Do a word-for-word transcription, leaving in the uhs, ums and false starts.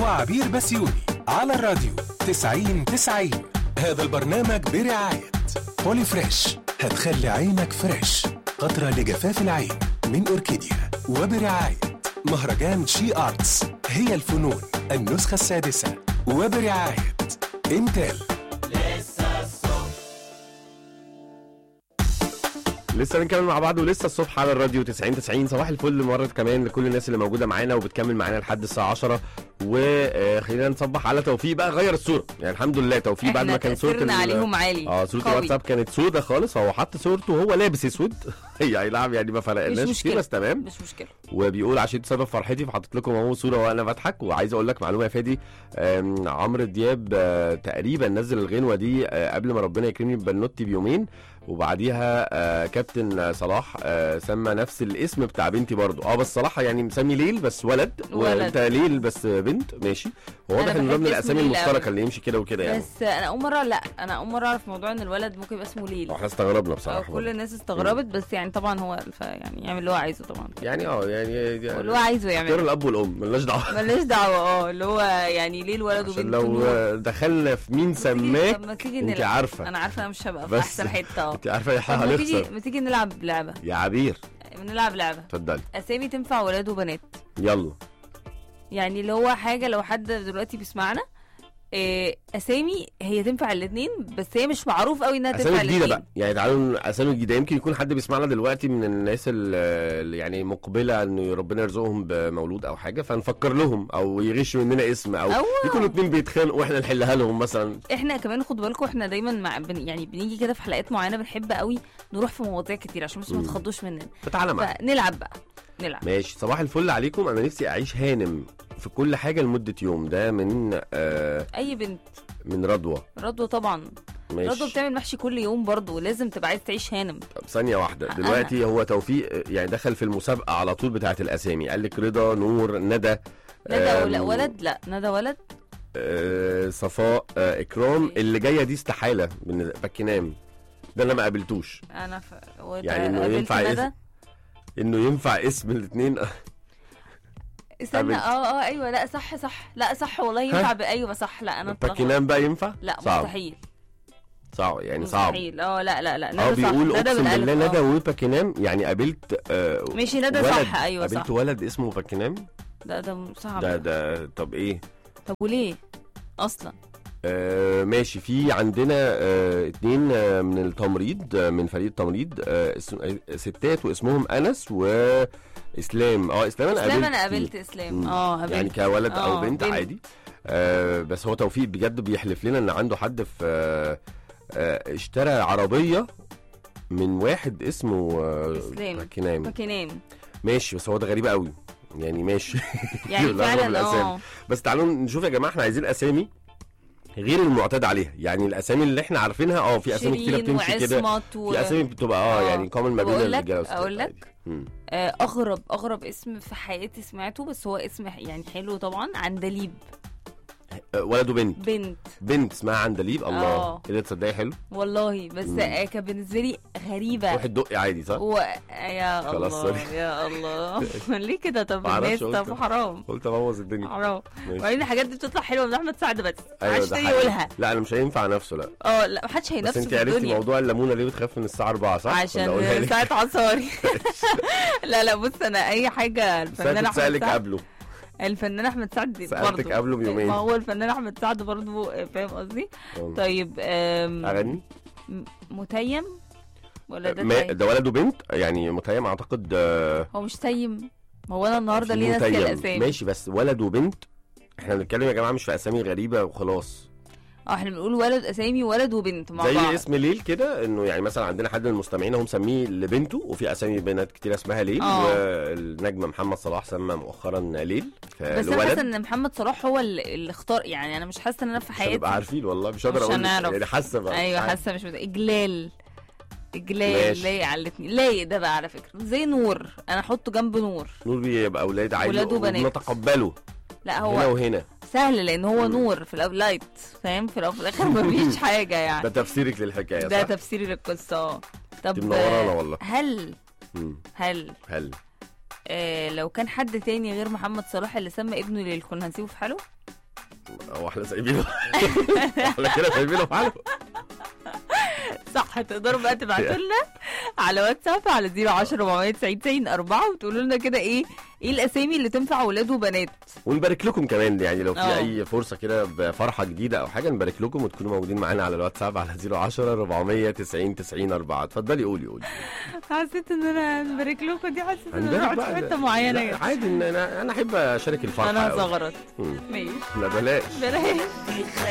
وعبير بسيوني على الراديو تسعين تسعين. هذا البرنامج برعاية بولي فريش، هتخلي عينك فريش، قطرة لجفاف العين من أوركيديا، وبرعاية مهرجان شي آرتس هي الفنون النسخة السادسة، وبرعاية انتل. لسه بنكمل مع بعض ولسه الصبح على الراديو تسعين تسعين. صباح الفل مرة كمان لكل الناس اللي موجودة معانا وبتكمل معانا لحد الساعة عشرة. وخلينا نصبح على توفيق بقى، غير الصورة يعني الحمد لله. توفيق بعد ما كان صورة عليهم عالي اه صورة الواتساب كانت سودة خالص، هو حط صورته وهو لابس اسود هي نعم يعني ما فرقناش كتير بس تمام مش مشكلة. وبيقول عشان سبب فرحتي فحطيت لكم اهو صورة وانا بضحك. وعايز اقول لك معلومة يا فادي، عمرو دياب تقريبا نزل الغنوة دي قبل ما ربنا يكرمني ببنوتي بيومين، وبعديها آه كابتن صلاح آه سمى نفس الاسم بتاع بنتي برضو. اه بس صلاح يعني مسمي ليل بس ولد, ولد. وانت ليل بس بنت ماشي. واضح ان ده من الاسامي المشتركه اللي يمشي كده وكده يعني. بس انا اول مره لا انا اول مره اعرف موضوع ان الولد ممكن يبقى اسمه ليل. احنا استغربنا بصراحه، كل الناس استغربت بس يعني طبعا هو يعني يعمل اللي هو عايزه طبعا يعني اه يعني, يعني اللي هو عايزه يعمل غير الاب والام ملناش دعوه ملناش دعوه اه اللي هو يعني ليل ولد وبنت. لو دخلنا في مين سماك انت عارفه انا عارفه انا مش هبقى في احسن حته. انت عارفه يا حاجه ما تيجي ما تيجي نلعب لعبه يا عبير. نلعب لعبه اتفضلي. اسامي تنفع ولاد وبنات. يلا يعني اللي هو حاجه لو حد دلوقتي بيسمعنا اسامي هي تنفع الاثنين بس هي مش معروف قوي انها تنفع الاثنين. اسامي جديده بقى يعني تعالوا اسامي جديده. يمكن يكون حد بيسمعنا دلوقتي من الناس اللي يعني مقبله انه ربنا يرزقهم بمولود او حاجه فنفكر لهم او يغشوا مننا اسم او أوه. يكونوا اتنين بيتخانقوا واحنا نحلها لهم مثلا. احنا كمان خد بالكم احنا دايما مع بن يعني بنيجي كده في حلقات معينه بنحب قوي نروح في مواضيع كتير عشان بس ما تخضوش مننا. فتعالى معانا نلعب بقى نلعب. ماشي. صباح الفل عليكم. انا نفسي اعيش هانم في كل حاجه لمده يوم. ده من آه اي بنت من رضوى. رضوى طبعا ماشي. رضوى بتعمل محشي كل يوم برضو لازم تبقى عايز تعيش هانم. طب ثانيه واحده دلوقتي أنا. هو توفيق يعني دخل في المسابقه على طول بتاعه الاسامي. قال لك رضا نور ندى ندى ولا ولد. لا ندى ولد. آه صفاء آه اكرام. اللي جايه دي استحاله من باكينام ده انا ما قابلتوش. انا ف... يعني انه ينفع اسم انه ينفع اسم الاثنين. استنى اه اه ايوه لا صح صح لا صح والله ينفع بايوه صح. لا انا باكينام بقى ينفع. لا صعب. مستحيل صعب يعني صعب مستحيل. اه لا لا لا ندى صح. بيقول اقسم بالله ندى وباكينام يعني قابلت آه ماشي ندى صح ايوه صح. قابلت ولد اسمه باكينام. ده ده صعب. ده ده طب ايه طب وليه اصلا آه ماشي. في عندنا آه اتنين آه من التمريض آه من فريق التمريض آه ستات واسمهم انس واسلام. اه اسلام انا قابلت انا قابلت اسلام اه قابلت يعني كولد او بنت, بنت عادي. آه بس هو توفيق بجد بيحلف لنا ان عنده حد في آه آه اشترى عربيه من واحد اسمه آه اسلام باكينام. باكينام ماشي بس هو ده غريب قوي يعني ماشي يعني فعلا اه. بس تعالوا نشوف يا جماعه احنا عايزين اسامي غير المعتاد عليها. يعني الاسامي اللي احنا عارفينها اه في اسامي كتير بتمشي كده و... في اسامي بتبقى اه يعني كومن ما بين الرجاله والستات. اقول لك آه اغرب اغرب اسم في حياتي سمعته بس هو اسم يعني حلو طبعا. عندليب. ولد وبنت. بنت بنت اسمها عندليب. الله ايه ده تصدقي حلو والله. بس كان بالنسبه لي غريبه. واحد دقي عادي صح و... يا الله يا الله ليه كده. طب الناس طب حرام قلت ابوظ الدنيا حرام. وبعدين الحاجات دي بتطلع حلوه من احمد سعد بس أيوة محدش تاني يقولها. لا انا مش هينفع نفسه. لا اه لا محدش هينافسه. بس انت عرفتي موضوع الليمونه ليه بتخاف من الساعه أربعة صح؟ عشان ساعه عصاري لا لا بص انا اي حاجه الفنان احمد سعد قبله الفنان احمد سعد سألتك قبله بيومين. ما هو الفنان احمد سعد برضه فاهم قصدي. طيب اغني متيم ولا ده ما ده ولد وبنت يعني متيم اعتقد. هو مش تيم. ما هو انا النهارده ليه ناس الاسامي ماشي بس ولد وبنت. احنا بنتكلم يا جماعه مش في اسامي غريبه وخلاص. اه احنا بنقول ولد اسامي ولد وبنت مع زي بعض. زي اسم ليل كده انه يعني مثلا عندنا حد من المستمعين هو مسميه لبنته وفي اسامي بنات كتير اسمها ليل. أوه. والنجم محمد صلاح سمى مؤخرا ليل. بس انا حاسه ان محمد صلاح هو اللي اختار. يعني انا مش حاسه ان انا في حياتي مش هنبقى عارفين والله مش هقدر اقول يعني حاسه بقى. ايوه حاسه مش متأكد. اجلال اجلال لايق على الاثنين. لايق ده بقى على فكره زي نور. انا احطه جنب نور. نور بيبقى اولاد عادي ولاد وبنات ونتقبله. لا هو هنا وهنا سهل لان هو مم. نور في الاول لايت فاهم. في الاول في الاخر مفيش حاجه يعني. ده تفسيرك للحكايه صح؟ ده تفسيري للقصه. طب منورانا والله. هل مم. هل هل آه لو كان حد تاني غير محمد صلاح اللي سمى ابنه ليل كنا هنسيبه في حاله؟ هو احنا سايبينه احنا كده سايبينه في حاله. صح. تقدروا بقى تبعتوا لنا على واتساب على صفر عشرة أربعمية تسعين تسعين أربعة وتقولوا لنا كده ايه ايه الاسامي اللي تنفع ولاد وبنات. ونبارك لكم كمان، يعني لو في أوه. اي فرصه كده بفرحه جديده او حاجه نبارك لكم وتكونوا موجودين معانا على الواتساب على صفر عشرة أربعمية تسعين تسعين أربعة. اتفضلي قولي قولي. حسيت ان انا نبارك لكم دي، حسيت ان هنبارك انا رحت بقى. في حته معينه. لا، عادي ان انا انا احب اشارك الفرحه انا أوي. زغرت. مم. ماشي لا بلاش بلاش.